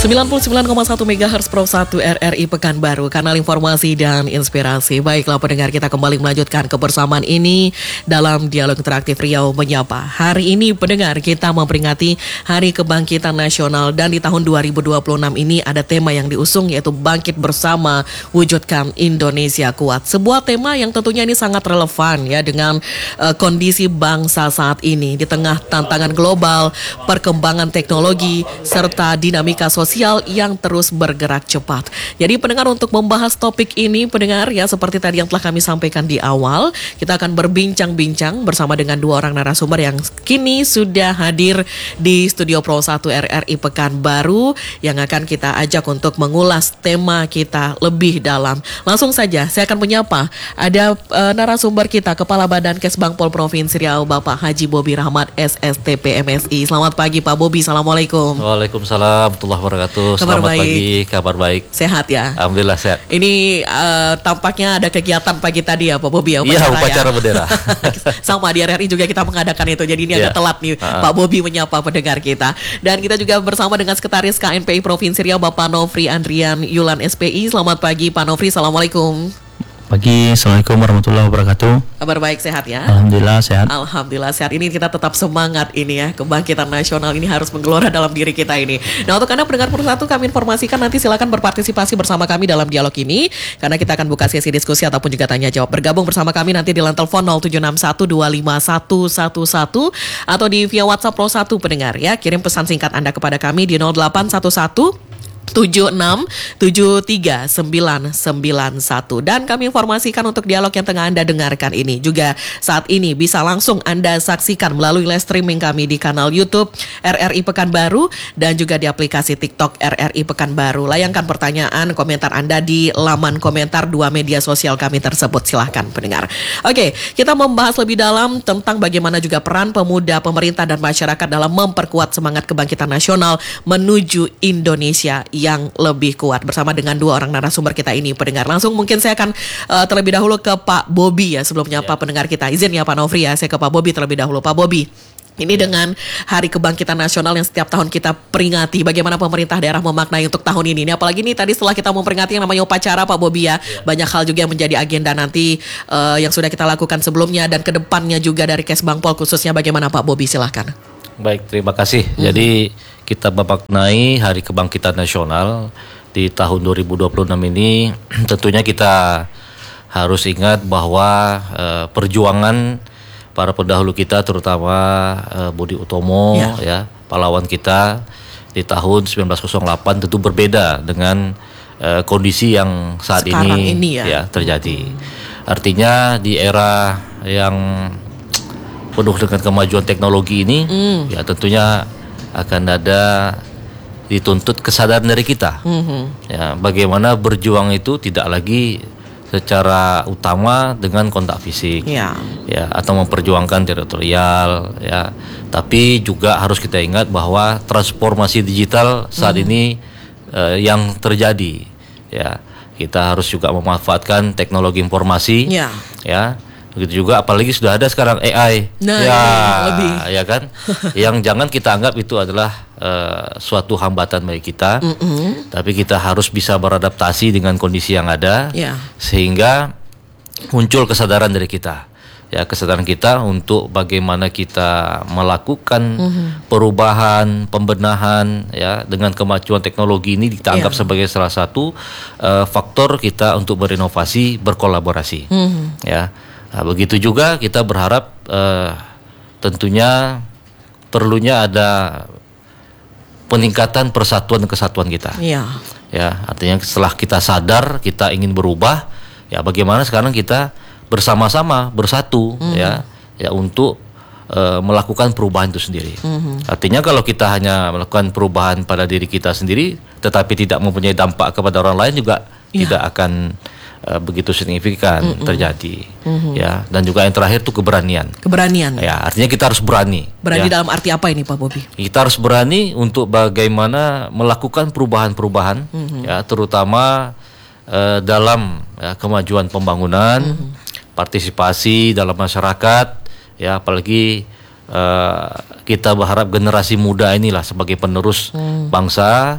99,1 MHz Pro 1 RRI Pekanbaru, kanal informasi dan inspirasi. Baiklah pendengar, kita kembali melanjutkan kebersamaan ini dalam Dialog Interaktif Riau Menyapa. Hari ini pendengar, kita memperingati Hari Kebangkitan Nasional, dan di tahun 2026 ini ada tema yang diusung, yaitu Bangkit Bersama Wujudkan Indonesia Kuat. Sebuah tema yang tentunya ini sangat relevan ya dengan kondisi bangsa saat ini di tengah tantangan global, perkembangan teknologi serta dinamika sosial yang terus bergerak cepat. Jadi pendengar, untuk membahas topik ini pendengar ya, seperti tadi yang telah kami sampaikan di awal, kita akan berbincang-bincang bersama dengan dua orang narasumber yang kini sudah hadir di Studio Pro 1 RRI Pekanbaru, yang akan kita ajak untuk mengulas tema kita lebih dalam. Langsung saja saya akan menyapa, ada narasumber kita, Kepala Badan Kesbangpol Provinsi Riau, Bapak Haji Bobi Rahmat SSTP MSI. Selamat pagi Pak Bobi, Assalamualaikum. Waalaikumsalam warahmatullahi wabarakatuh. Selamat pagi, kabar baik. Sehat ya? Alhamdulillah sehat. Ini tampaknya ada kegiatan pagi tadi ya Pak Bobi ya? Iya, upacara bendera. Sama di RRI juga kita mengadakan itu. Jadi ini agak telat nih Pak Bobi menyapa pendengar kita. Dan kita juga bersama dengan Sekretaris KNPI Provinsi Riau, Bapak Nofri Andrian Yulan SPI. Selamat pagi Pak Nofri, Assalamualaikum. Pagi, Assalamualaikum warahmatullahi wabarakatuh. Kabar baik, sehat ya? Alhamdulillah sehat. Alhamdulillah sehat. Ini kita tetap semangat ini ya, kebangkitan nasional ini harus menggelora dalam diri kita ini. Nah, untuk Anda pendengar Persatu, kami informasikan nanti silakan berpartisipasi bersama kami dalam dialog ini, karena kita akan buka sesi diskusi ataupun juga tanya jawab. Bergabung bersama kami nanti di line telepon 0761251111 atau di via WhatsApp Pro 1 pendengar ya. Kirim pesan singkat Anda kepada kami di 0811 76739991. Dan kami informasikan untuk dialog yang tengah Anda dengarkan ini juga saat ini bisa langsung Anda saksikan melalui live streaming kami di kanal YouTube RRI Pekanbaru dan juga di aplikasi TikTok RRI Pekanbaru. Layangkan pertanyaan, komentar Anda di laman komentar dua media sosial kami tersebut. Silahkan pendengar. Oke, kita membahas lebih dalam tentang bagaimana juga peran pemuda, pemerintah dan masyarakat dalam memperkuat semangat kebangkitan nasional menuju Indonesia yang lebih kuat, bersama dengan dua orang narasumber kita ini pendengar. Langsung mungkin saya akan terlebih dahulu ke Pak Bobi ya, sebelumnya Pak pendengar kita. Izin ya Pak Nofri ya, saya ke Pak Bobi terlebih dahulu. Pak Bobi, ini dengan Hari Kebangkitan Nasional yang setiap tahun kita peringati, bagaimana pemerintah daerah memaknai untuk tahun ini? Ini apalagi nih tadi setelah kita memperingati yang namanya upacara Pak Bobi ya, banyak hal juga yang menjadi agenda nanti yang sudah kita lakukan sebelumnya dan kedepannya juga dari Kesbangpol khususnya. Bagaimana Pak Bobi, silahkan. Baik, terima kasih. Jadi kita memaknai Hari Kebangkitan Nasional di tahun 2026 ini, tentunya kita harus ingat bahwa perjuangan para pendahulu kita, terutama Budi Utomo ya, pahlawan kita di tahun 1908, tentu berbeda dengan kondisi yang saat ini ya terjadi. Artinya di era yang penuh dengan kemajuan teknologi ini, ya tentunya akan ada dituntut kesadaran dari kita. Ya, bagaimana berjuang itu tidak lagi secara utama dengan kontak fisik, ya, atau memperjuangkan teritorial, ya, tapi juga harus kita ingat bahwa transformasi digital saat ini yang terjadi, ya, kita harus juga memanfaatkan teknologi informasi, ya. Begitu juga, apalagi sudah ada sekarang AI, lebih. Ya kan, yang jangan kita anggap itu adalah suatu hambatan bagi kita, tapi kita harus bisa beradaptasi dengan kondisi yang ada, sehingga muncul kesadaran dari kita, ya, kesadaran kita untuk bagaimana kita melakukan perubahan, pembenahan, ya, dengan kemajuan teknologi ini kita anggap sebagai salah satu faktor kita untuk berinovasi, berkolaborasi, ya. Nah, begitu juga kita berharap tentunya perlunya ada peningkatan persatuan dan kesatuan kita. Ya, artinya setelah kita sadar kita ingin berubah, ya bagaimana sekarang kita bersama-sama bersatu, ya untuk melakukan perubahan itu sendiri. Artinya kalau kita hanya melakukan perubahan pada diri kita sendiri, tetapi tidak mempunyai dampak kepada orang lain, juga tidak akan begitu signifikan terjadi, ya. Dan juga yang terakhir itu keberanian. Ya, artinya kita harus berani. Dalam arti apa ini Pak Bobi? Kita harus berani untuk bagaimana melakukan perubahan-perubahan, ya, terutama dalam kemajuan pembangunan, partisipasi dalam masyarakat, ya, apalagi kita berharap generasi muda inilah sebagai penerus bangsa,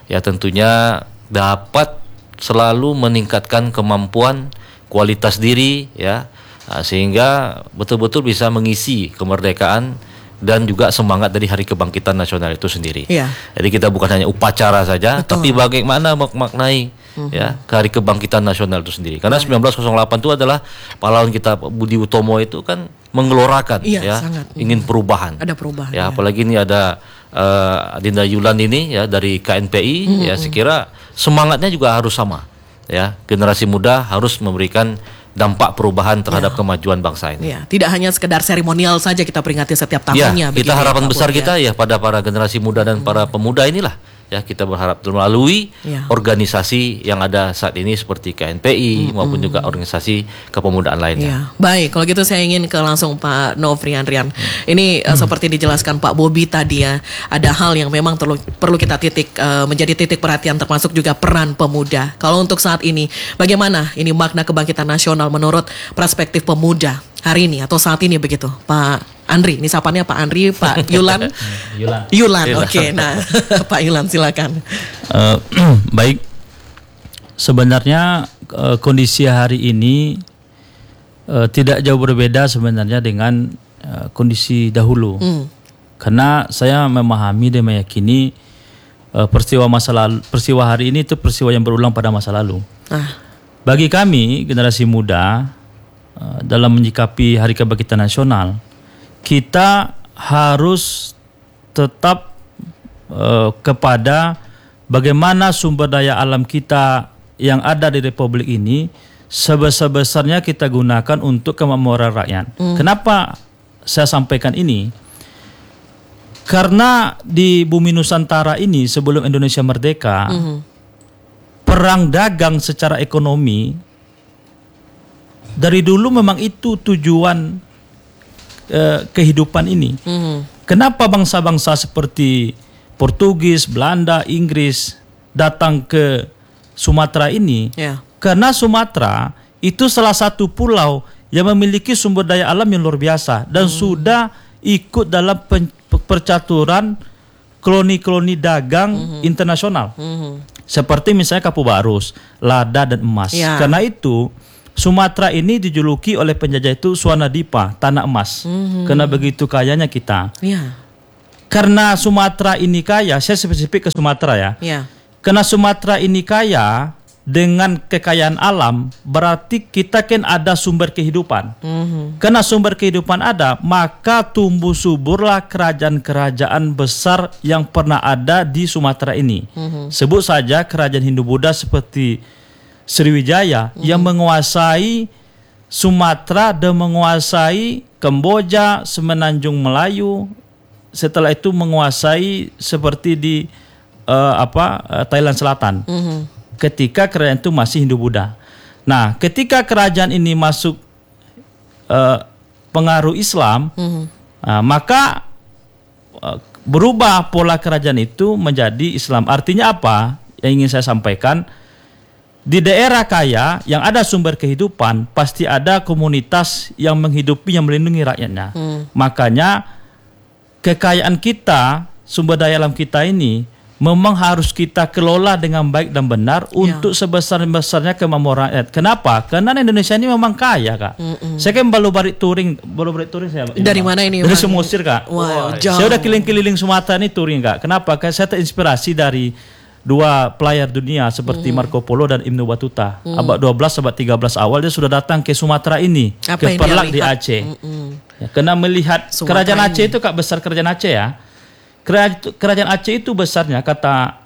ya tentunya dapat selalu meningkatkan kemampuan, kualitas diri, ya, sehingga betul-betul bisa mengisi kemerdekaan dan juga semangat dari Hari Kebangkitan Nasional itu sendiri. Yeah. Jadi kita bukan hanya upacara saja, betul, tapi bagaimana memaknai ya Hari Kebangkitan Nasional itu sendiri. Karena 1908 itu adalah pahlawan kita Budi Utomo itu kan menggelorakan, ya, sangat, ingin perubahan. Ada perubahan. Ya, apalagi ini ada Adinda Yulan ini, ya, dari KNPI, ya, saya kira semangatnya juga harus sama, ya. Generasi muda harus memberikan dampak perubahan terhadap kemajuan bangsa ini. Ya, tidak hanya sekedar seremonial saja kita peringati setiap tahunnya. Ya, kita harapan besar kita ya pada para generasi muda dan para pemuda inilah, ya, kita berharap melalui organisasi yang ada saat ini seperti KNPI maupun juga organisasi kepemudaan lainnya. Ya, baik, kalau gitu saya ingin ke langsung Pak Nofrian Rian. Ini seperti dijelaskan Pak Bobi tadi, ya, ada hal yang memang perlu kita menjadi titik perhatian, termasuk juga peran pemuda. Kalau untuk saat ini, bagaimana ini makna kebangkitan nasional menurut perspektif pemuda hari ini atau saat ini begitu, Pak Andri? Ini sapanya Pak Andri, Pak Yulan. Yulan. Oke. Nah, Pak Yulan silakan. Baik, sebenarnya kondisi hari ini tidak jauh berbeda sebenarnya dengan kondisi dahulu. Karena saya memahami dan meyakini peristiwa hari ini itu peristiwa yang berulang pada masa lalu. Bagi kami generasi muda, dalam menyikapi Hari Kebangkitan Nasional, kita harus tetap kepada bagaimana sumber daya alam kita yang ada di Republik ini sebesar-besarnya kita gunakan untuk kemakmuran rakyat. Kenapa saya sampaikan ini? Karena di bumi Nusantara ini sebelum Indonesia merdeka, perang dagang secara ekonomi dari dulu memang itu tujuan kehidupan ini. Kenapa bangsa-bangsa seperti Portugis, Belanda, Inggris datang ke Sumatera ini? Karena Sumatera itu salah satu pulau yang memiliki sumber daya alam yang luar biasa dan sudah ikut dalam percaturan koloni-koloni dagang internasional. Seperti misalnya Kapu Barus, lada dan emas. Karena itu Sumatera ini dijuluki oleh penjajah itu Swanadipa, tanah emas. Karena begitu kayanya kita. Karena Sumatera ini kaya, saya spesifik ke Sumatera, ya. Karena Sumatera ini kaya dengan kekayaan alam, berarti kita kan ada sumber kehidupan. Karena sumber kehidupan ada, maka tumbuh suburlah kerajaan-kerajaan besar yang pernah ada di Sumatera ini. Sebut saja kerajaan Hindu-Buddha seperti Sriwijaya yang menguasai Sumatera dan menguasai Kamboja, Semenanjung Melayu. Setelah itu menguasai seperti di Thailand Selatan. Ketika kerajaan itu masih Hindu-Buddha. Nah, ketika kerajaan ini masuk pengaruh Islam, maka berubah pola kerajaan itu menjadi Islam. Artinya apa? Yang ingin saya sampaikan, di daerah kaya yang ada sumber kehidupan pasti ada komunitas yang menghidupi, yang melindungi rakyatnya. Makanya kekayaan kita, sumber daya alam kita ini memang harus kita kelola dengan baik dan benar untuk sebesar-besarnya kemakmuran rakyat. Kenapa? Karena Indonesia ini memang kaya, Kak. Saya kan baru balik touring saya. Dari mana ini? Dari Semusir, Kak. Jauh. Saya udah keliling-keliling Sumatera ini touring, Kak. Kenapa? Karena saya terinspirasi dari dua pelayar dunia seperti Marco Polo dan Ibnu Battuta. Abad 12, abad 13 awal dia sudah datang ke Sumatera ini, ke Perlak di Aceh. Karena melihat Sumatera kerajaan Aceh itu, Kak, besar kerajaan Aceh, ya. Kerajaan Aceh itu besarnya, kata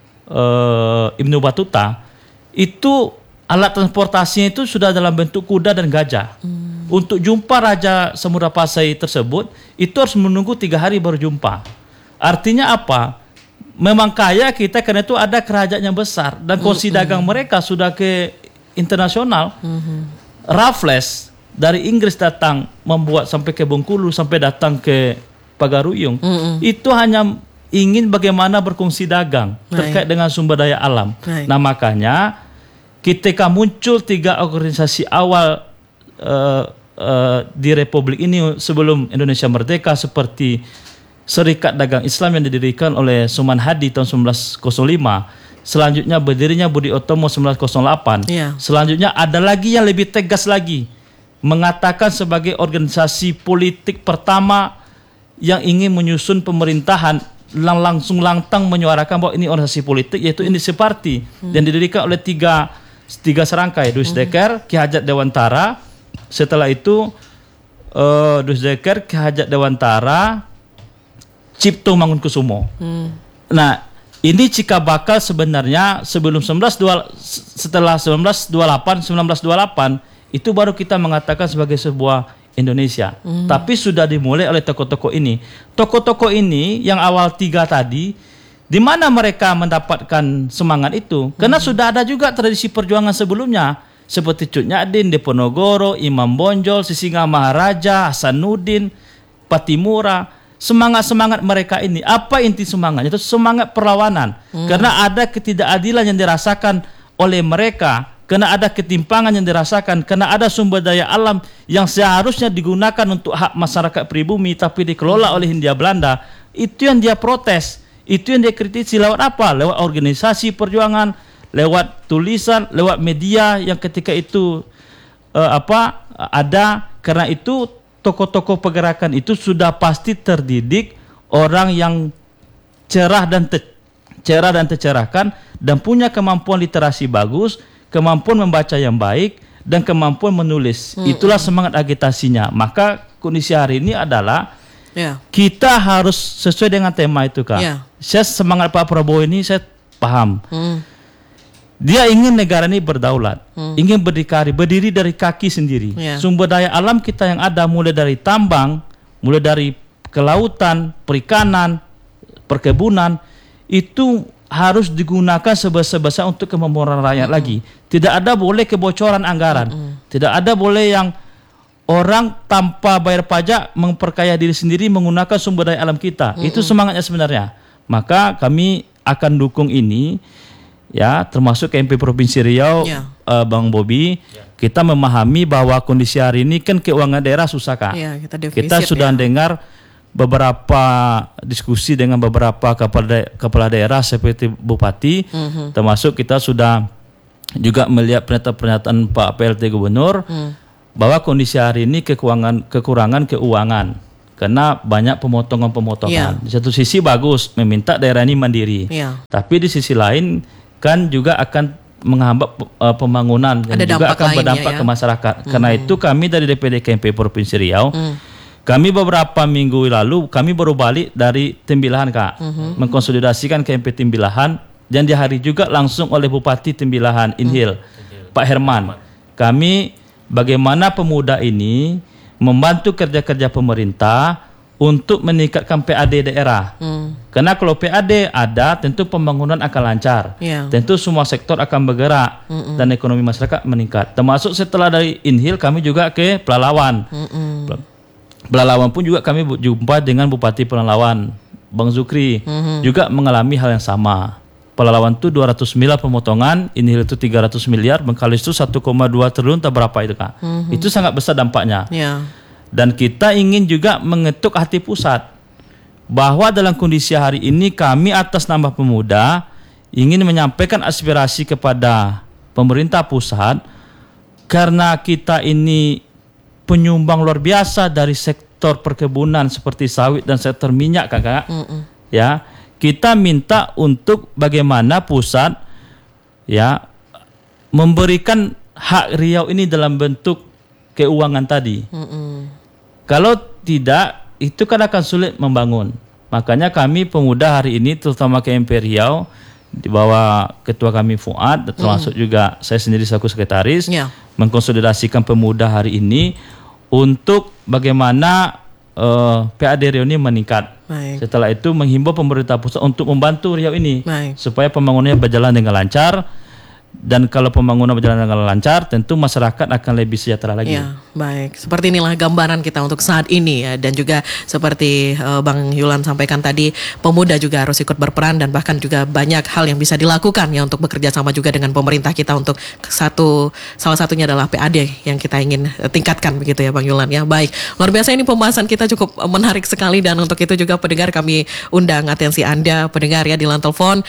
Ibnu Battuta, itu alat transportasinya itu sudah dalam bentuk kuda dan gajah. Untuk jumpa Raja Samudra Pasai tersebut, itu harus menunggu 3 hari baru jumpa. Artinya apa? Memang kaya kita karena itu ada kerajaan yang besar dan kursi dagang mereka sudah ke internasional. Raffles dari Inggris datang membuat sampai ke Bengkulu, sampai datang ke Pagaruyung. Itu hanya ingin bagaimana berkongsi dagang terkait dengan sumber daya alam. Nah, makanya ketika muncul 3 organisasi awal di Republik ini sebelum Indonesia merdeka seperti Serikat Dagang Islam yang didirikan oleh Suman Hadi tahun 1905. Selanjutnya berdirinya Budi Utomo 1908. Selanjutnya ada lagi yang lebih tegas lagi, mengatakan sebagai organisasi politik pertama yang ingin menyusun pemerintahan, langsung lantang menyuarakan bahwa ini organisasi politik, yaitu Indisi Party, yang didirikan oleh tiga serangkai, Dus Dekker, Ki Hajat Dewantara. Setelah itu Dus Dekker, Ki Hajat Dewantara, Cipto Mangunkusumo. Nah, ini cikal bakal sebenarnya setelah 1928 itu baru kita mengatakan sebagai sebuah Indonesia. Tapi sudah dimulai oleh tokoh-tokoh ini. Tokoh-tokoh ini yang awal 3 tadi, di mana mereka mendapatkan semangat itu? Karena sudah ada juga tradisi perjuangan sebelumnya, seperti Cut Nyak-Din, Diponegoro, Imam Bonjol, Sisinga Maharaja, Hasanuddin, Patimura. Semangat-semangat mereka ini, apa inti semangatnya? Itu semangat perlawanan. Karena ada ketidakadilan yang dirasakan oleh mereka, karena ada ketimpangan yang dirasakan, karena ada sumber daya alam yang seharusnya digunakan untuk hak masyarakat pribumi tapi dikelola oleh Hindia Belanda. Itu yang dia protes, itu yang dia kritisi. Lewat apa? Lewat organisasi perjuangan, lewat tulisan, lewat media yang ketika itu ada. Karena itu tokoh-tokoh pergerakan itu sudah pasti terdidik, orang yang cerah dan tercerahkan, dan punya kemampuan literasi bagus, kemampuan membaca yang baik, dan kemampuan menulis. Itulah semangat agitasinya. Maka kondisi hari ini adalah kita harus sesuai dengan tema itu, Kak. Saya semangat Pak Prabowo ini saya paham. Dia ingin negara ini berdaulat, ingin berdiri dari kaki sendiri. Sumber daya alam kita yang ada, mulai dari tambang, mulai dari kelautan, perikanan, perkebunan, itu harus digunakan sebesar-besar untuk kemakmuran rakyat lagi. Tidak ada boleh kebocoran anggaran. Tidak ada boleh yang orang tanpa bayar pajak memperkaya diri sendiri menggunakan sumber daya alam kita. Itu semangatnya sebenarnya. Maka kami akan dukung ini. Ya, termasuk KMP Provinsi Riau, Bang Bobi, kita memahami bahwa kondisi hari ini kan keuangan daerah susah, Kak. Kita sudah dengar beberapa diskusi dengan beberapa kepala daerah seperti Bupati, termasuk kita sudah juga melihat pernyataan Pak PLT Gubernur bahwa kondisi hari ini kekurangan keuangan karena banyak pemotongan. Di satu sisi bagus meminta daerah ini mandiri, tapi di sisi lain kan juga akan menghambat pembangunan yang juga akan berdampak ke masyarakat. Karena itu kami dari DPD KMP Provinsi Riau, kami beberapa minggu lalu kami baru balik dari Tembilahan, Kak, mengkonsolidasikan KMP Tembilahan, dan di hari juga langsung oleh Bupati Tembilahan Inhil, Pak Herman. Kami bagaimana pemuda ini membantu kerja-kerja pemerintah untuk meningkatkan PAD daerah. Karena kalau PAD ada, tentu pembangunan akan lancar. Tentu semua sektor akan bergerak dan ekonomi masyarakat meningkat. Termasuk setelah dari Inhil kami juga ke Pelalawan. Pelalawan pun juga kami jumpa dengan Bupati Pelalawan, Bang Zukri, juga mengalami hal yang sama. Pelalawan itu 200 miliar pemotongan, Inhil itu 300 miliar, Bengkalis itu 1,2 triliun, tak berapa itu, Kak. Itu sangat besar dampaknya. Dan kita ingin juga mengetuk hati pusat bahwa dalam kondisi hari ini kami atas nama pemuda ingin menyampaikan aspirasi kepada pemerintah pusat, karena kita ini penyumbang luar biasa dari sektor perkebunan seperti sawit dan sektor minyak, Kakak. Ya, kita minta untuk bagaimana pusat ya memberikan hak Riau ini dalam bentuk keuangan tadi. Kalau tidak, itu kan akan sulit membangun. Makanya kami pemuda hari ini, terutama KMP Riau, di bawah ketua kami Fuad, termasuk juga saya sendiri selaku sekretaris, mengkonsolidasikan pemuda hari ini untuk bagaimana PAD Riau ini meningkat. Setelah itu menghimbau pemerintah pusat untuk membantu Riau ini supaya pembangunannya berjalan dengan lancar. Dan kalau pembangunan berjalan dengan lancar, tentu masyarakat akan lebih sejahtera lagi. Ya, baik. Seperti inilah gambaran kita untuk saat ini ya. Dan juga seperti Bang Yulan sampaikan tadi, pemuda juga harus ikut berperan dan bahkan juga banyak hal yang bisa dilakukan ya untuk bekerja sama juga dengan pemerintah kita untuk salah satunya adalah PAD yang kita ingin tingkatkan begitu ya Bang Yulan ya. Baik, luar biasa ini pembahasan kita cukup menarik sekali dan untuk itu juga pendengar kami undang atensi Anda pendengar ya di line telepon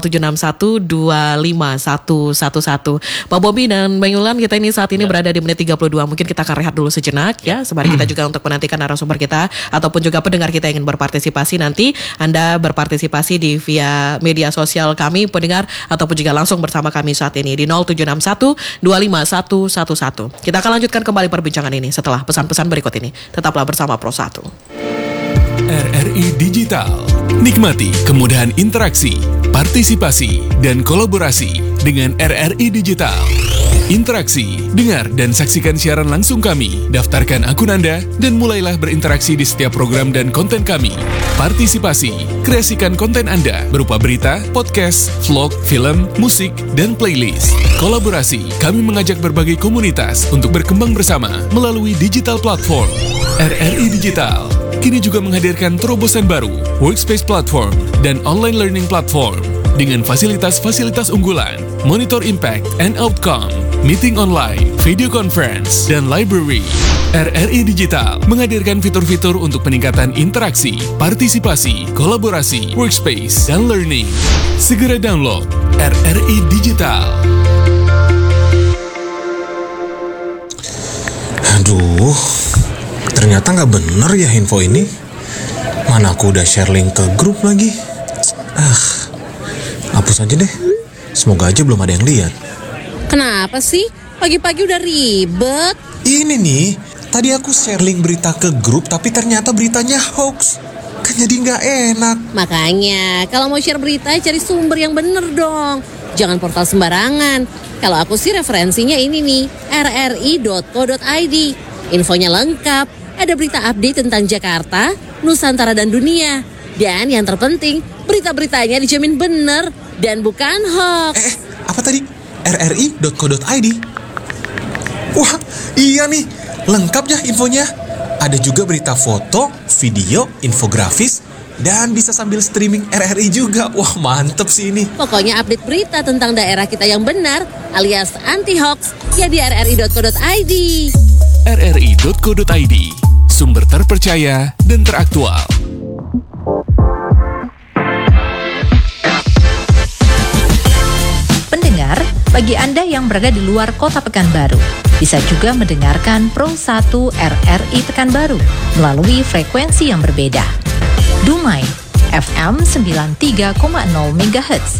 0761251111. Pak Bobby dan Bang Yulan, kita ini saat ini berada di menit 32. Mungkin kita akan rehat dulu sejenak ya. Sembari kita juga untuk menantikan narasumber kita ataupun juga pendengar kita ingin berpartisipasi. Nanti Anda berpartisipasi di via media sosial kami pendengar ataupun juga langsung bersama kami saat ini di 0761251111. Kita akan lanjutkan kembali perbincangan ini setelah pesan-pesan berikut ini. Tetaplah bersama Pro 1. RRI Digital. Nikmati kemudahan interaksi, partisipasi, dan kolaborasi dengan RRI Digital. Interaksi, dengar dan saksikan siaran langsung kami, daftarkan akun Anda, dan mulailah berinteraksi di setiap program dan konten kami. Partisipasi, kreasikan konten Anda berupa berita, podcast, vlog, film, musik, dan playlist. Kolaborasi, kami mengajak berbagai komunitas untuk berkembang bersama melalui digital platform. RRI Digital kini juga menghadirkan terobosan baru, workspace platform, dan online learning platform dengan fasilitas-fasilitas unggulan, monitor impact and outcome, meeting online, video conference, dan library. RRI Digital menghadirkan fitur-fitur untuk peningkatan interaksi, partisipasi, kolaborasi, workspace, dan learning. Segera download RRI Digital. Aduh, ternyata nggak bener ya info ini. Mana aku udah share link ke grup lagi. Hapus aja deh. Semoga aja belum ada yang lihat. Kenapa sih? Pagi-pagi udah ribet. Ini nih, tadi aku share link berita ke grup tapi ternyata beritanya hoax. Kan jadi nggak enak. Makanya, kalau mau share berita cari sumber yang bener dong. Jangan portal sembarangan. Kalau aku sih referensinya ini nih, rri.co.id. Infonya lengkap, ada berita update tentang Jakarta, Nusantara dan dunia. Dan yang terpenting, berita-beritanya dijamin bener dan bukan hoax. Apa tadi? rri.co.id? Wah, iya nih, lengkap ya infonya. Ada juga berita foto, video, infografis, dan bisa sambil streaming RRI juga. Wah, mantep sih ini. Pokoknya update berita tentang daerah kita yang benar alias anti-hoax ya di rri.co.id. rri.co.id, sumber terpercaya dan teraktual. Pendengar, bagi Anda yang berada di luar kota Pekanbaru, bisa juga mendengarkan Pro 1 RRI Pekanbaru melalui frekuensi yang berbeda. Dumai FM 93,0 MHz